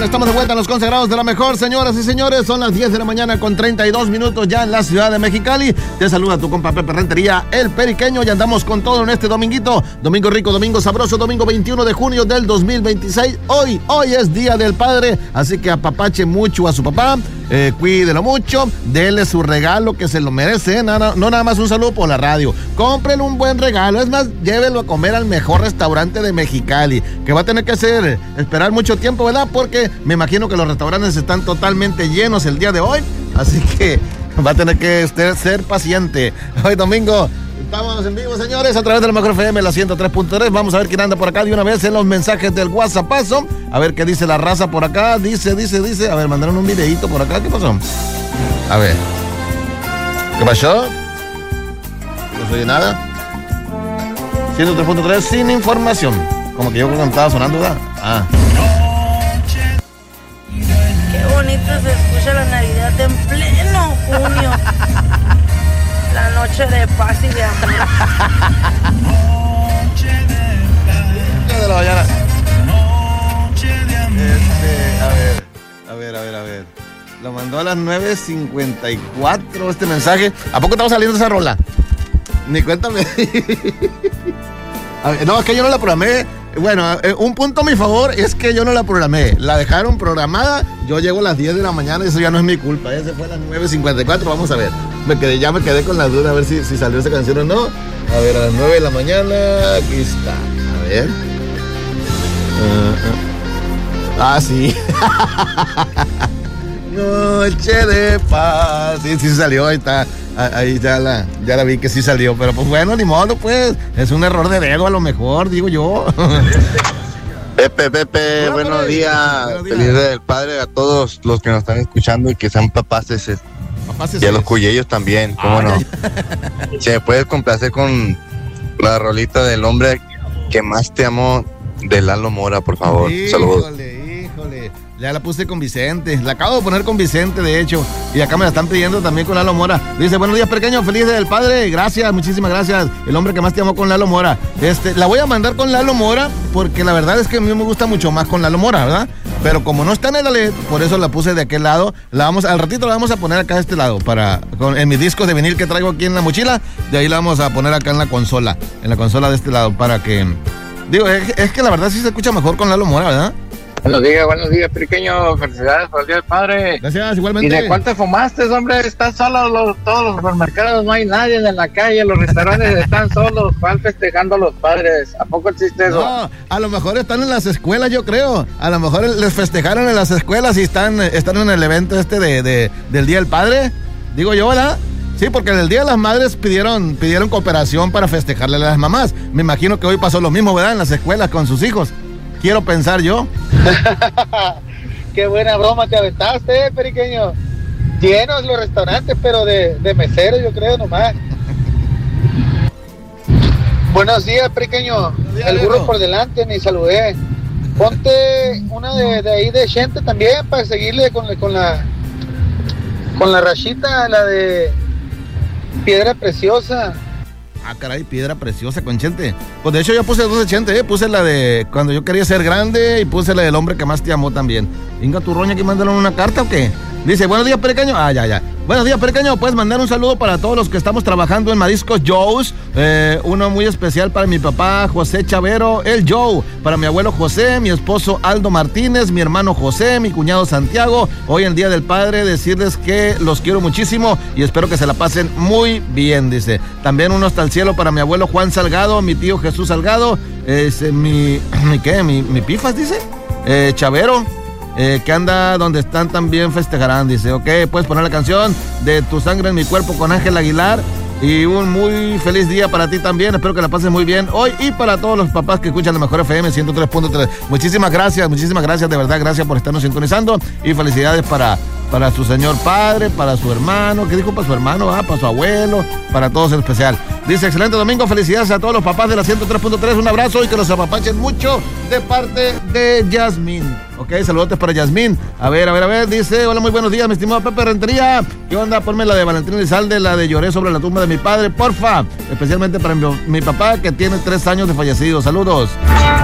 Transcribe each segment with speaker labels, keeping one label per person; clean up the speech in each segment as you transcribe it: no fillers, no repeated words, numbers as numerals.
Speaker 1: Bueno, estamos de vuelta en los consagrados de la mejor, señoras y señores. Son las 10 de la mañana con 32 minutos ya en la ciudad de Mexicali. Te saluda tu compa Pepe Rentería, el Periqueño, y andamos con todo en este dominguito. Domingo rico, domingo sabroso, domingo 21 de junio del 2026. Hoy es Día del Padre, así que apapache mucho a su papá. Cuídelo mucho, dele su regalo que se lo merece, no nada más un saludo por la radio, cómprele un buen regalo, es más, llévelo a comer al mejor restaurante de Mexicali, que va a tener que esperar mucho tiempo, ¿verdad? Porque me imagino que los restaurantes están totalmente llenos el día de hoy, así que va a tener que ser paciente. Hoy domingo estamos en vivo, señores, a través de la Mejor FM, la 103.3. Vamos a ver quién anda por acá de una vez en los mensajes del WhatsAppazo. A ver qué dice la raza por acá. Dice. A ver, mandaron un videíto por acá. ¿Qué pasó? A ver. ¿Qué pasó? No se oye nada. 103.3 sin información. Como que yo creo que me estaba sonando, ¿verdad? Ah.
Speaker 2: Qué bonito se escucha la Navidad en pleno junio. La noche de paz y de amor.
Speaker 1: De la mañana. A ver. Lo mandó a las 9:54 este mensaje. ¿A poco estamos saliendo esa rola? Ni cuéntame. A ver, no, es que yo no la programé. Bueno, un punto a mi favor es que yo no la programé. La dejaron programada. Yo llego a las 10 de la mañana y eso ya no es mi culpa. Ese fue a las 9:54. Vamos a ver. Ya me quedé con la duda a ver si salió esa canción o no. A ver, a las 9 de la mañana. Aquí está. A ver. Sí. Noche de paz. Sí salió. Ahí está. Ahí ya la vi que sí salió. Pero pues bueno, ni modo, pues. Es un error de dedo a lo mejor, digo yo.
Speaker 3: Pepe, buenos días. Feliz Día del Padre a todos los que nos están escuchando y que sean papás. Y a los cuyellos también, ¿cómo no? Si me puedes complacer con la rolita del hombre que más te amo, de Lalo Mora, por favor. Saludos.
Speaker 1: Híjole. Ya la puse con Vicente. La acabo de poner con Vicente, de hecho. Y acá me la están pidiendo también con Lalo Mora. Dice, buenos días, pequeño. Feliz Día del Padre. Gracias, muchísimas gracias. El hombre que más te amó con Lalo Mora. La voy a mandar con Lalo Mora porque la verdad es que a mí me gusta mucho más con Lalo Mora, ¿verdad? Pero como no está en el LED, por eso la puse de aquel lado. Al ratito la vamos a poner acá de este lado. En mis discos de vinil que traigo aquí en la mochila. De ahí la vamos a poner acá en la consola. En la consola de este lado para que... Digo, es que la verdad sí se escucha mejor con Lalo Mora, ¿verdad?
Speaker 4: Buenos días, pequeño. Felicidades por el Día del Padre.
Speaker 1: Gracias, igualmente.
Speaker 4: ¿Y de cuál te fumaste, hombre? Están solos todos los supermercados, no hay nadie en la calle, los restaurantes están solos. ¿Cuál festejando a los padres? ¿A poco existe eso?
Speaker 1: No, a lo mejor están en las escuelas, yo creo. A lo mejor les festejaron en las escuelas y están en el evento del Día del Padre. Digo yo, ¿verdad? Sí, porque en el Día de las Madres pidieron cooperación para festejarle a las mamás. Me imagino que hoy pasó lo mismo, ¿verdad? En las escuelas con sus hijos. Quiero pensar yo.
Speaker 5: Qué buena broma te aventaste, periqueño. Llenos los restaurantes, pero de meseros, yo creo, nomás. Buenos días, periqueño. El burro por delante, ni saludé. Ponte una de ahí de Chente también para seguirle con la rachita, la de Piedra Preciosa.
Speaker 1: Ah, caray, Piedra Preciosa con Chente. Pues de hecho yo puse dos de Chente, puse la de Cuando yo quería ser grande y puse la del Hombre que más te amó también. Inga tu roña, que mandaron una carta o qué? Dice, buenos días, pequeño. Ya. Buenos días, pequeño. Puedes mandar un saludo para todos los que estamos trabajando en Mariscos Joe's. Uno muy especial para mi papá, José Chavero, el Joe. Para mi abuelo José, mi esposo Aldo Martínez, mi hermano José, mi cuñado Santiago. Hoy en Día del Padre, decirles que los quiero muchísimo y espero que se la pasen muy bien, dice. También uno hasta el cielo para mi abuelo Juan Salgado, mi tío Jesús Salgado. Mi Pifas, dice. Chavero. Que anda donde están también festejarán, dice. Ok, puedes poner la canción de Tu Sangre en Mi Cuerpo con Ángel Aguilar. Y un muy feliz día para ti también. Espero que la pases muy bien hoy y para todos los papás que escuchan la Mejor FM 103.3. Muchísimas gracias, de verdad, gracias por estarnos sintonizando. Y felicidades para su señor padre, para su hermano. ¿Qué dijo para su hermano? Para su abuelo, para todos en especial. Dice, excelente domingo, felicidades a todos los papás de la 103.3. Un abrazo y que los apapachen mucho de parte de Yasmín. Ok, saludos para Yasmín. A ver, dice, hola, muy buenos días, mi estimado Pepe Rentería. ¿Qué onda? Ponme la de Valentín Elizalde, la de Lloré sobre la tumba de mi padre, porfa. Especialmente para mi papá, que tiene 3 años de fallecido. Saludos.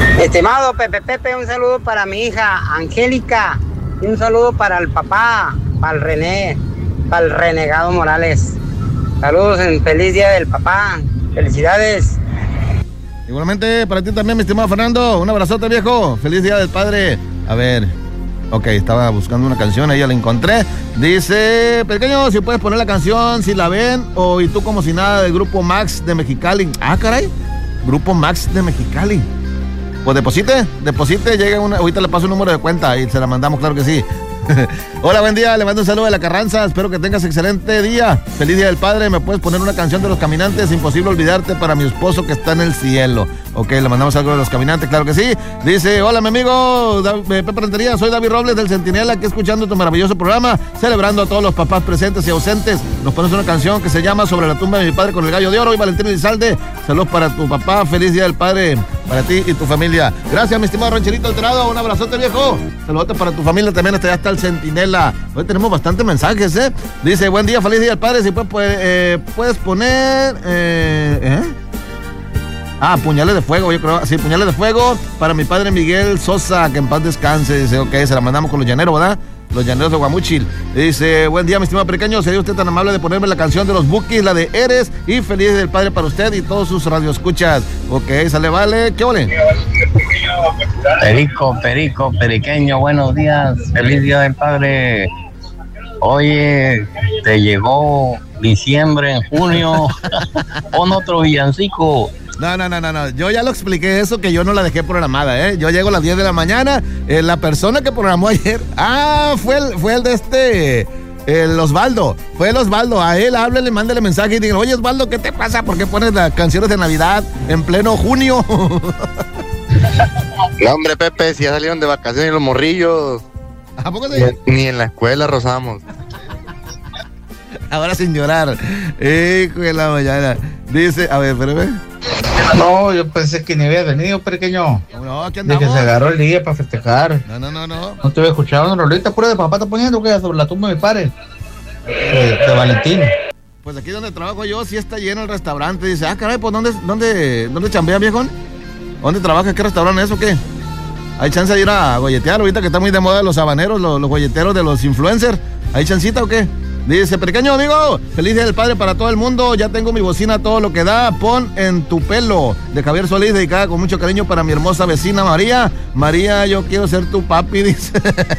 Speaker 6: Estimado Pepe, un saludo para mi hija Angélica y un saludo para el papá, para el René, para el renegado Morales. Saludos en feliz día del papá. Felicidades.
Speaker 1: Igualmente para ti también, mi estimado Fernando. Un abrazote, viejo. Feliz día del padre. A ver. Ok, estaba buscando una canción, ahí ya la encontré. Dice, pequeño, si puedes poner la canción Si la ven o Y tú como si nada del Grupo Max de Mexicali. Ah, caray. Grupo Max de Mexicali. Pues deposite, llega una, ahorita le paso un número de cuenta y se la mandamos, claro que sí. Hola, buen día, le mando un saludo de La Carranza, espero que tengas excelente día. Feliz día del padre, me puedes poner una canción de Los Caminantes, Imposible olvidarte para mi esposo que está en el cielo. Ok, le mandamos algo de Los Caminantes, claro que sí. Dice, hola mi amigo Pepe Rentería, soy David Robles del Centinela, aquí escuchando tu maravilloso programa, celebrando a todos los papás presentes y ausentes. Nos pones una canción que se llama Sobre la tumba de mi padre con el gallo de oro y Valentín Elizalde. Saludos para tu papá, feliz día del padre para ti y tu familia. Gracias, mi estimado rancherito alterado, un abrazote, viejo. Saludos para tu familia también, hasta allá está el Centinela. Hoy tenemos bastantes mensajes, Dice, buen día, feliz día del padre, si puedes poner... Puñales de fuego, yo creo. Sí, Puñales de fuego para mi padre Miguel Sosa, que en paz descanse. Dice, ok, se la mandamos con los llaneros, ¿verdad? Los llaneros de Guamuchil. Dice, buen día, mi estimado pequeño. ¿Sería usted tan amable de ponerme la canción de los Bukis, la de Eres? Y feliz día del padre para usted y todos sus radioescuchas. Ok, sale, vale. ¿Qué ole?
Speaker 7: Periqueño, buenos días. Feliz día del padre. Oye, te llegó diciembre, en junio. Pon otro villancico.
Speaker 1: No. Yo ya lo expliqué eso, que yo no la dejé programada, Yo llego a las 10 de la mañana. La persona que programó ayer. Fue el de el Osvaldo. Fue el Osvaldo. A él háblele, mándele mensaje y digan, oye Osvaldo, ¿qué te pasa? ¿Por qué pones las canciones de Navidad en pleno junio?
Speaker 3: No, hombre, Pepe, si ya salieron de vacaciones los morrillos.
Speaker 1: ¿A poco sí?
Speaker 3: Ni en la escuela rozamos.
Speaker 1: Ahora sin llorar. Hijo de la mañana. Dice, a ver, espérame.
Speaker 4: No, yo pensé que ni había venido, pequeño.
Speaker 1: No, aquí
Speaker 4: de
Speaker 1: andamos.
Speaker 4: que se agarró el día para festejar.
Speaker 1: No.
Speaker 4: No te había escuchado una rolita pura de papá está poniendo que sobre la tumba de mi padre. De Valentín.
Speaker 1: Pues aquí donde trabajo yo sí está lleno el restaurante. Dice, caray, pues ¿dónde chambea, viejón? ¿Dónde trabaja? ¿Qué restaurante es o qué? ¿Hay chance de ir a golletear ahorita que está muy de moda los habaneros, los golleteros de los influencers? ¿Hay chancita o qué? Dice, pequeño amigo, feliz día del padre para todo el mundo. Ya tengo mi bocina, todo lo que da. Pon en tu pelo, de Javier Solís, dedicada con mucho cariño para mi hermosa vecina María. María, yo quiero ser tu papi, dice.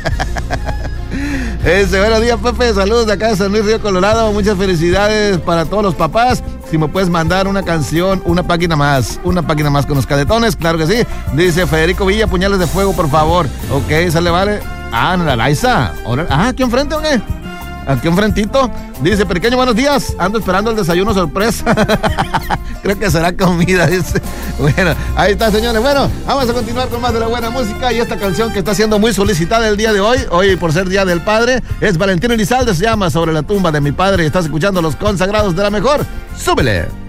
Speaker 1: Buenos días, Pepe. Saludos de acá de San Luis Río Colorado. Muchas felicidades para todos los papás. Si me puedes mandar una canción, una página más con los cadetones, claro que sí. Dice Federico Villa, Puñales de fuego, por favor. Ok, sale, vale. La Laisa. ¿Aquí enfrente o qué? Aquí enfrentito. Dice, pequeño, buenos días. Ando esperando el desayuno sorpresa. Creo que será comida, dice. Bueno, ahí está, señores. Bueno, vamos a continuar con más de la buena música. Y esta canción que está siendo muy solicitada el día de hoy, por ser Día del Padre, es Valentín Elizalde, se llama Sobre la tumba de mi padre. Estás escuchando Los Consagrados de la Mejor. ¡Súbele!